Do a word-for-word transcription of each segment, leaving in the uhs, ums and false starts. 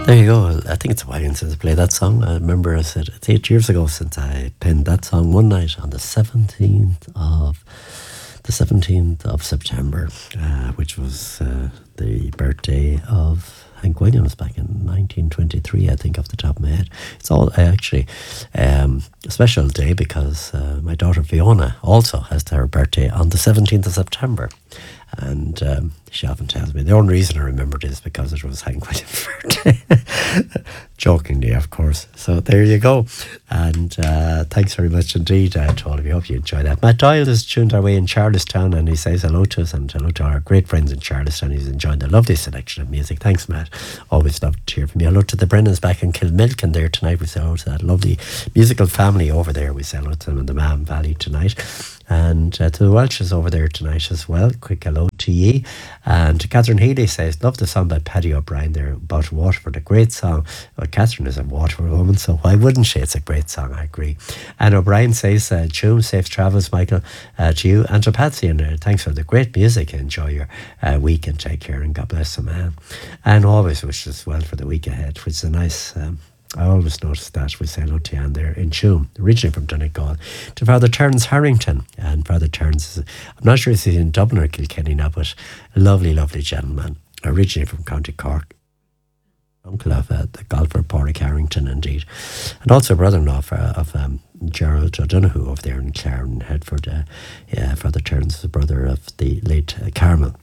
There you go. I think it's a while since I played that song. I remember I said it's eight years ago since I penned that song one night on the seventeenth of the seventeenth of September, uh, which was uh, the birthday of Hank Williams back in nineteen twenty-three, I think, off the top of my head. It's all uh, actually um, a special day because uh, my daughter Fiona also has her birthday on the seventeenth of September. And um, she often tells me the only reason I remembered it is because it was Hank Williams' birthday. Jokingly, of course. So there you go. And uh, thanks very much indeed uh, to all of you. Hope you enjoyed that. Matt Doyle is tuned our way in Charlestown and he says hello to us and hello to our great friends in Charlestown. He's enjoying the lovely selection of music. Thanks, Matt. Always love to hear from you. Hello to the Brennans back in Kilmilkin there tonight. We say hello to that lovely musical family over there. We say hello to them in the Mahon Valley tonight. And uh, to the Welches over there tonight as well. Quick hello to ye. And Catherine Healy says, love the song by Paddy O'Brien there about Waterford. A great song. Well, Catherine is a Waterford woman, so why wouldn't she? It's a great song, I agree. And O'Brien says, uh, tune, safe travels, Michael, uh, to you and to Patsy. And uh, thanks for the great music. Enjoy your uh, week and take care and God bless the man. And always wishes well for the week ahead, which is a nice... Um, I always notice that we say hello to Anne there in Tuam, originally from Donegal, to Father Terence Harrington. And Father Terence, I'm not sure if he's in Dublin or Kilkenny now, but a lovely, lovely gentleman, originally from County Cork. Uncle of uh, the golfer Pádraig Harrington, indeed. And also brother-in-law of, uh, of um, Gerald O'Donoghue over there in Clare, Headford. Uh, yeah, Father Terence is the brother of the late uh, Carmel.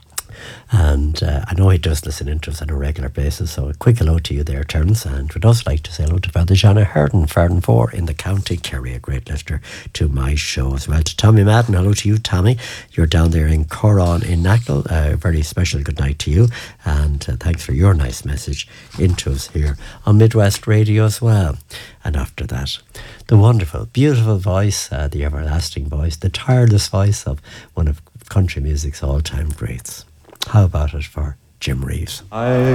And uh, I know he does listen in to us on a regular basis, so a quick hello to you there, Terence. And we'd also like to say hello to Father John O'Herden, Farden four in the County Kerry, a great listener to my show as well. To Tommy Madden, hello to you, Tommy. You're down there in Coron in Knackle. A uh, very special good night to you, and uh, thanks for your nice message into us here on Midwest Radio as well. And after that, the wonderful, beautiful voice, uh, the everlasting voice, the tireless voice of one of country music's all-time greats. How about it for Jim Reeves? I